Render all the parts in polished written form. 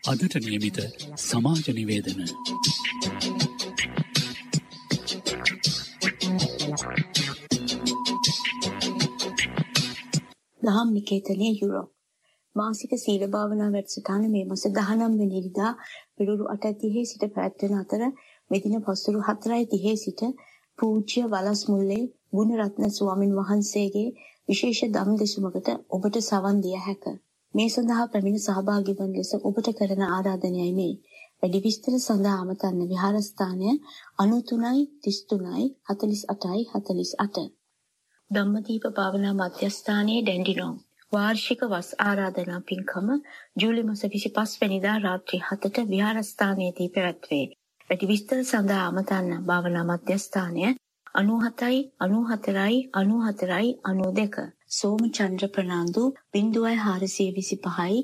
අදට නියමිත සමාජ නිවේදන. දහම් නිකේතනය යුරෝප් මාසික සීල භාවනා වැඩසටහන මේ මාස 19 වෙනිදා පෙරළු 8:30 සිට පැවැත්වෙන අතර මෙදින පස්වරු 4:30 සිට පූජ්‍ය වලස් මුල්ලේ ගුණරත්න ස්වාමින් වහන්සේගේ විශේෂ ධම් දෙසුමකට ඔබට සවන් දිය හැක. මේ සඳහා පැමිණ සහභාගී වන ලෙස ඔබට කරන ආරාධනයයි මේ. වැඩි විස්තර සඳහා අමතන්න විහාරස්ථානය 93 33 48 48. ධම්මදීප භාවනා මධ්‍යස්ථානයේ ඩැන්ඩිනෝම් වාර්ෂික වස් ආරාධනා පින්කම ජූලි මාස 25 වෙනිදා රාත්‍රී 7ට විහාරස්ථානයේදී පැවැත්වේ. වැඩි විස්තර සඳහා අමතන්න භාවනා මධ්‍යස්ථානය 97 94 94 92. සෝමචන්ද්‍ර ප්‍රනාන්දු 0425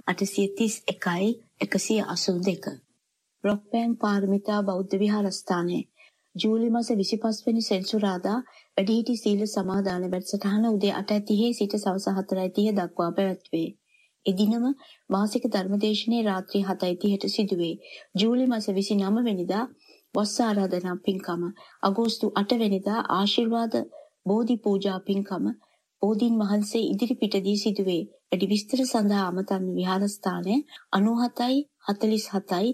831 182. රොක්පෑන් පාරමිතා බෞද්ධ විහාරස්ථානයේ ජූලි මාස 25 වෙනි සෙන්සුරාදා වැඩිහිටි සීල සමාදාන වැඩසටහන උදේ 8:30 සිට සවස 4:30 දක්වා පැවැත්වේ. එදිනම මාසික ධර්මදේශනයේ රාත්‍රී 7:30ට සිදුවේ. ජූලි මාස 29 වෙනිදා වස් ආරාධනා පින්කම, අගෝස්තු 8 වෙනිදා ආශිර්වාද බෝධි පූජා පින්කම බෝධීන් වහන්සේ ඉදිරිපිටදී සිදුවේ. වැඩි විස්තර සඳහා අමතන්න විහාරස්ථානය 97 47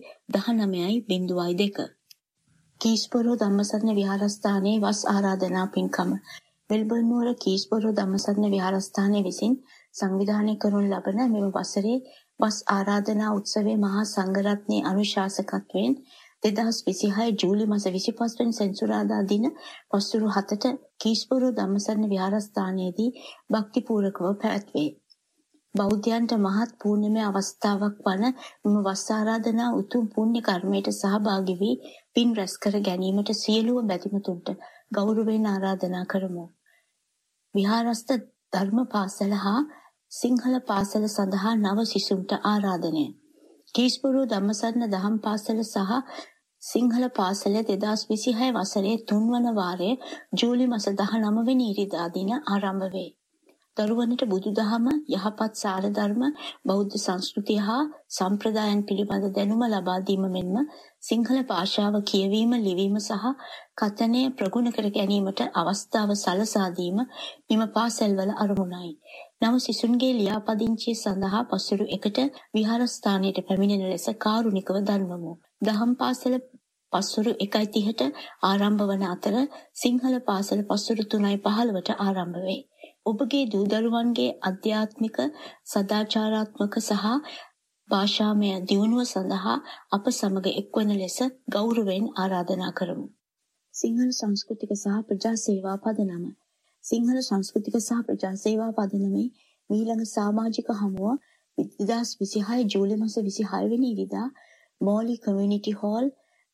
19 02. කීස්බරෝ ධම්මසරණ විහාරස්ථානයේ වස් ආරාධනා පින්කම මෙල්බර්න් නුවර කීස්බරෝ ධම්මසරණ විහාරස්ථානයේ විසින් සංවිධානය කරනු ලබන මෙම වසරේ වස් ආරාධනා උත්සවයේ මහා සංඝරත්නයේ අනුශාසකත්වයෙන් 2026 ජූලි මාස 25 වෙනි සෙන්සුරාදා දින පස්වරු 7ට කීස්බරෝ ධම්මසරණ විහාරස්ථානයේදී භක්තිපූර්වකව පැවැත්වේ. බෞද්ධයන්ට මහත් පුණ්‍යමය අවස්ථාවක් වන මෙම වස් ආරාධනා උතුම් පුණ්‍ය කර්මයට සහභාගී වී පින් රැස් කර ගැනීමට සියලුම බැතිමතුන්ට ගෞරවයෙන් ආරාධනා කරමු. විහාරස්ථ ධර්ම පාසල හා සිංහල පාසල සඳහා නව සිසුන්ට ආරාධනය. කීස්බරෝ ධම්මසරණ දහම් පාසල සහ සිංහල පාසල 2026 වසරේ 3 වන වාරය ජූලි මාස 19 වෙනි ඉරිදා දින ආරම්භ වේ. දරුවනට බුදුදහම, යහපත් සාර ධර්ම, බෞද්ධ සංස්කෘතිය හා සම්ප්‍රදායන් පිළිබඳ දැනුම ලබා දීම මෙන්ම සිංහල භාෂාව කියවීම, ලිවීම සහ කථනය ප්‍රගුණ කර ගැනීමට අවස්ථාව සලසා දීම මෙම පාසල්වල අරමුණයි. නව සිසුන්ගේ ලියාපදිංචිය සඳහා පසුරු 1ට විහාරස්ථානයට පැමිණෙන ලෙස කාරුණිකව දන්වමු. දහම් පාසල පසුරු 1:30ට ආරම්භ වන අතර සිංහල පාසල පසුරු 3:15ට ආරම්භ වේ. ඔබගේ දූ දරුවන්ගේ අධ්‍යාත්මික, සදාචාරාත්මක සහ භාෂාමය දියුණුව සඳහා අප සමග එක්වන ලෙස ගෞරවයෙන් ආරාධනා කරමු. සිංහල සංස්කෘතික සහ ප්‍රජා සේවා පදනම. සිංහල සංස්කෘතික සහ ප්‍රජා සේවා පදනමේ මීළඟ සමාජික හමුව 2026 ජූලි මාස 26 වෙනි ඉරිදා Molly community hall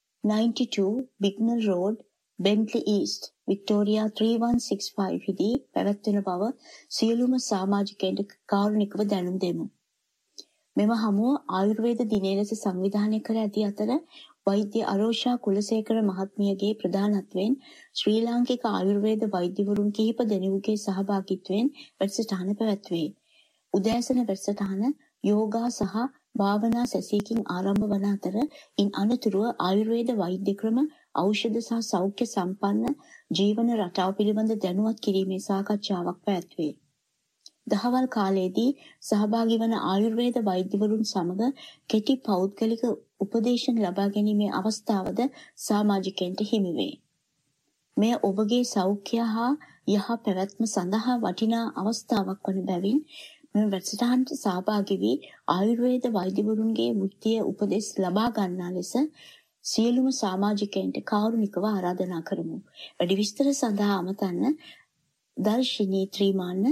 92 බිග්නල් road Bentley east Victoria 3165 දී පැවැත්වෙන බව සියලුම සමාජිකයන්ට කාරුණිකව දැනුම් දෙමු. මෙම හමුව ආයුර්වේද දිනය ලෙස සංවිධානය කර ඇති අතර වෛද්‍ය අරෝෂා කුලසේකර මහත්මියගේ ප්‍රධානත්වයෙන් ශ්‍රී ලාංකික ආයුර්වේද වෛද්‍යවරුන් කිහිප දෙනෙකුගේ සහභාගීත්වයෙන් වැඩසටහන පැවැත්වේ. උදෑසන වැඩසටහන යෝගා සහ භාවනා සැසීමකින් ආරම්භ වන අතර ඉන් අනතුරුව ආයුර්වේද වෛද්‍ය ක්‍රම, ඖෂධ සහ සෞඛ්‍ය සම්පන්න ජීවන රටාව පිළිබඳ දැනුවත් කිරීමේ සාකච්ඡාවක් පැවැත්වේ. දහවල් කාලයේදී සහභාගී වන ආයුර්වේද වෛද්‍යවරුන් සමග කෙටි පෞද්ගලික උපදේශන ලබා ගැනීමේ අවස්ථාවද සමාජිකයන්ට හිමි වේ. මෙය ඔබගේ සෞඛ්‍ය හා යහ පැවැත්ම සඳහා වටිනා අවස්ථාවක් වන බැවින් මෙම වැඩසටහනට සහභාගී වී ආයුර්වේද වෛද්‍යවරුන්ගේ වෘත්තීය උපදෙස් ලබා ගන්නා ලෙස සියලුම සමාජිකයන්ට කාරුණිකව ආරාධනා කරමු. වැඩි විස්තර සඳහා අමතන්න දර්ශිනී ත්‍රිමාන්න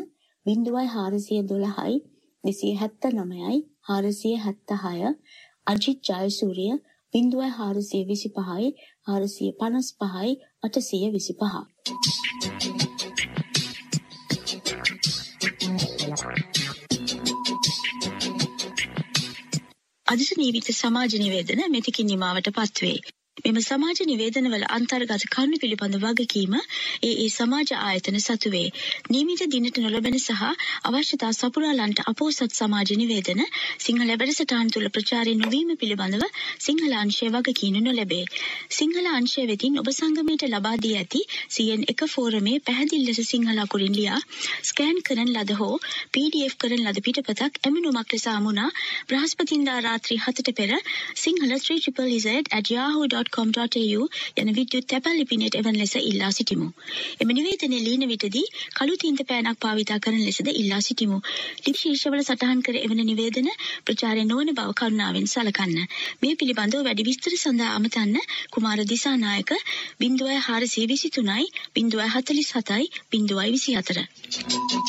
0412 279 476 අජිත් ජයසූරිය 0425 455 825. අදට නියමිත සමාජ නිවේදන මෙතකින් නිමාවට පත්වේ. මෙම සමාජ නිවේදනවල අන්තර්ගත කරුණු පිළිබඳ වගකීම ඒ සමාජ ආයතන සතු වේ. නියමිත දිනට නොලැබෙන සහ අවශ්‍යතා සපුරාලන්ට අපෝසත් සමාජ නිවේදන සිංහල වැඩසටහන් තුළ ප්‍රචාරය නොවීම පිළිබඳව සිංහල අංශය වගකීම් නොලැබේ. සිංහල අංශය වෙතින් ඔබ සංගමයට ලබා දී ඇති CN1 ෆෝරමේ පැහැදිලි ලෙස සිංහල අකුරින් ලියා ස්කෑන් කරන ලද හෝ PDF කරන ලද පිටපතක් ඇමනුමක් ලෙස අමුණා බ්‍රහස්පතින්දා රාත්‍රී 7ට පෙර සිංහල 3ZZZ@yahoo.com.au යන විද්‍යුත් තැපැල් ලිපිනයට එවන ලෙස ඉල්ලා සිටිමු. එම නිවේදනයේ ලියන විටදී කළු තින්ත පෑනක් භාවිතා කරන ලෙසද ඉල්ලා සිටිමු. ලිපි ශීර්ෂවල සටහන් කර එවන නිවේදන ප්‍රචාරය නොවන බව කරුණාවෙන් සලකන්න. මේ පිළිබඳව වැඩි විස්තර සඳහා අමතන්න කුමාර දිසානායක 0423 047 024.